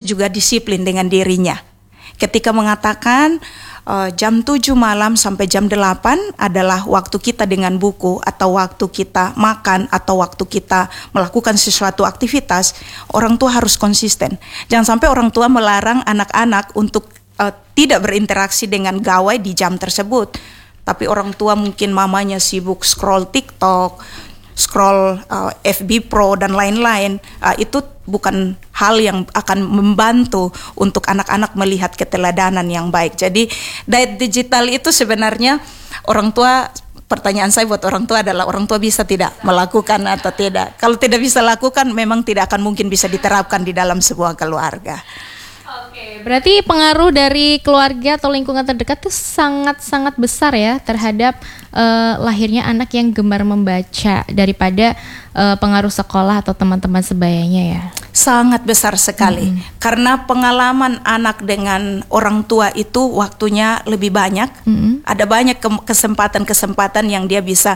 juga disiplin dengan dirinya. Ketika mengatakan jam 7 malam sampai jam 8 adalah waktu kita dengan buku, atau waktu kita makan, atau waktu kita melakukan sesuatu aktivitas, orang tua harus konsisten. Jangan sampai orang tua melarang anak-anak untuk tidak berinteraksi dengan gawai di jam tersebut. Tapi orang tua mungkin mamanya sibuk scroll TikTok, scroll FB Pro dan lain-lain, itu bukan hal yang akan membantu untuk anak-anak melihat keteladanan yang baik. Jadi diet digital itu sebenarnya orang tua, pertanyaan saya buat orang tua adalah orang tua bisa tidak melakukan atau tidak. Kalau tidak bisa lakukan, memang tidak akan mungkin bisa diterapkan di dalam sebuah keluarga. Oke, berarti pengaruh dari keluarga atau lingkungan terdekat itu sangat-sangat besar ya terhadap lahirnya anak yang gemar membaca daripada pengaruh sekolah atau teman-teman sebayanya ya. Sangat besar sekali, karena pengalaman anak dengan orang tua itu waktunya lebih banyak. Ada banyak kesempatan-kesempatan yang dia bisa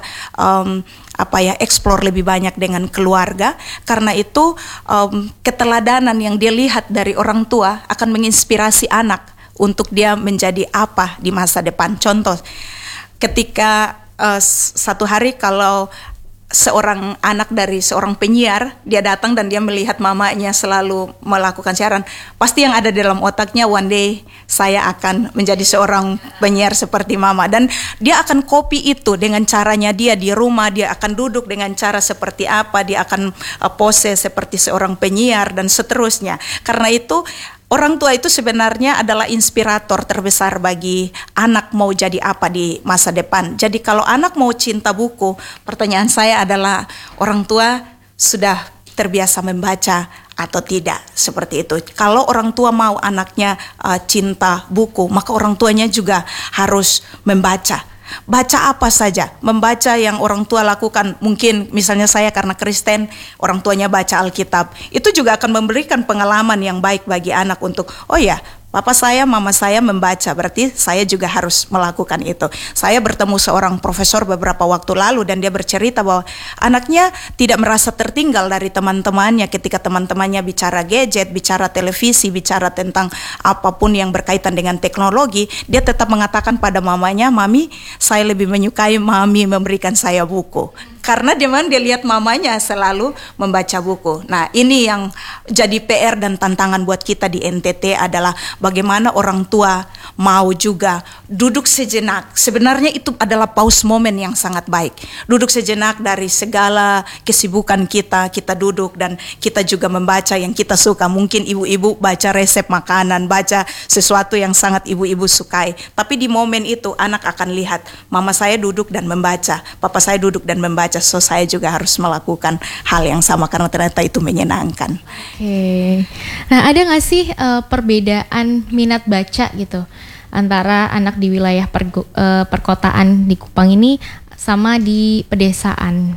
explore lebih banyak dengan keluarga. Karena itu keteladanan yang dia lihat dari orang tua akan menginspirasi anak untuk dia menjadi apa di masa depan. Contoh, ketika satu hari kalau seorang anak dari seorang penyiar, dia datang dan dia melihat mamanya selalu melakukan siaran, pasti yang ada dalam otaknya, one day saya akan menjadi seorang penyiar seperti mama. Dan dia akan copy itu dengan caranya dia di rumah. Dia akan duduk dengan cara seperti apa, dia akan pose seperti seorang penyiar dan seterusnya. Karena itu orang tua itu sebenarnya adalah inspirator terbesar bagi anak mau jadi apa di masa depan. Jadi kalau anak mau cinta buku, pertanyaan saya adalah orang tua sudah terbiasa membaca atau tidak, seperti itu. Kalau orang tua mau anaknya cinta buku, maka orang tuanya juga harus membaca. Baca apa saja, membaca yang orang tua lakukan. Mungkin misalnya saya karena Kristen, orang tuanya baca Alkitab, itu juga akan memberikan pengalaman yang baik bagi anak untuk, oh ya, papa saya, mama saya membaca, berarti saya juga harus melakukan itu. Saya bertemu seorang profesor beberapa waktu lalu dan dia bercerita bahwa anaknya tidak merasa tertinggal dari teman-temannya ketika teman-temannya bicara gadget, bicara televisi, bicara tentang apapun yang berkaitan dengan teknologi. Dia tetap mengatakan pada mamanya, mami, saya lebih menyukai mami memberikan saya buku. Karena dia lihat mamanya selalu membaca buku. Nah, ini yang jadi PR dan tantangan buat kita di NTT adalah bagaimana orang tua mau juga duduk sejenak. Sebenarnya itu adalah pause moment yang sangat baik. Duduk sejenak dari segala kesibukan kita duduk dan kita juga membaca yang kita suka. Mungkin ibu-ibu baca resep makanan, baca sesuatu yang sangat ibu-ibu sukai. Tapi di momen itu anak akan lihat, mama saya duduk dan membaca, papa saya duduk dan membaca. So saya juga harus melakukan hal yang sama karena ternyata itu menyenangkan. Oke. Nah, ada nggak sih perbedaan minat baca gitu antara anak di wilayah perkotaan di Kupang ini sama di pedesaan?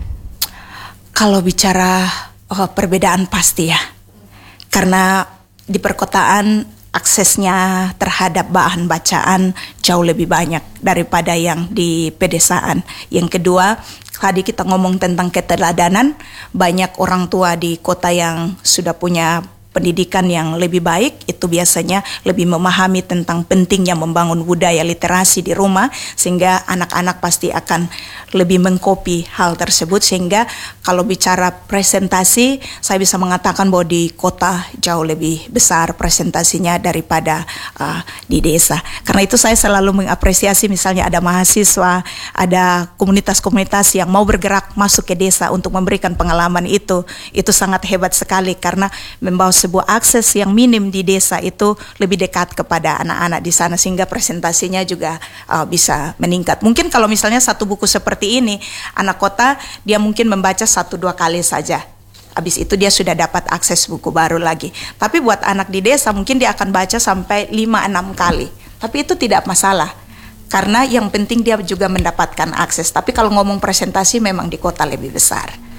Kalau bicara perbedaan pasti ya, karena di perkotaan aksesnya terhadap bahan bacaan jauh lebih banyak daripada yang di pedesaan. Yang kedua, tadi kita ngomong tentang keteladanan, banyak orang tua di kota yang sudah punya pendidikan yang lebih baik, itu biasanya lebih memahami tentang pentingnya membangun budaya literasi di rumah, sehingga anak-anak pasti akan lebih mengcopy hal tersebut. Sehingga kalau bicara presentasi, saya bisa mengatakan bahwa di kota jauh lebih besar presentasinya daripada di desa. Karena itu saya selalu mengapresiasi misalnya ada mahasiswa, ada komunitas-komunitas yang mau bergerak masuk ke desa untuk memberikan pengalaman itu sangat hebat sekali, karena membawa sebuah akses yang minim di desa itu lebih dekat kepada anak-anak di sana, sehingga presentasinya juga bisa meningkat. Mungkin kalau misalnya satu buku seperti ini, anak kota dia mungkin membaca 1-2 kali saja. Habis itu dia sudah dapat akses buku baru lagi. Tapi buat anak di desa mungkin dia akan baca sampai 5-6 kali. Tapi itu tidak masalah, karena yang penting dia juga mendapatkan akses. Tapi kalau ngomong presentasi memang di kota lebih besar.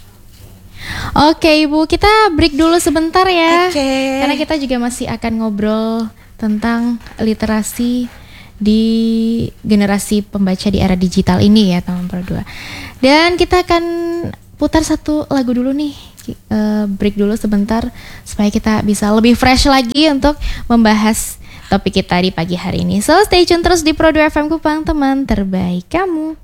Oke Ibu, kita break dulu sebentar ya. Oke. Karena kita juga masih akan ngobrol tentang literasi di generasi pembaca di era digital ini ya teman-teman berdua. Dan kita akan putar satu lagu dulu nih. break dulu sebentar supaya kita bisa lebih fresh lagi untuk membahas topik kita di pagi hari ini. So stay tune terus di Pro 2 FM Kupang, teman terbaik kamu.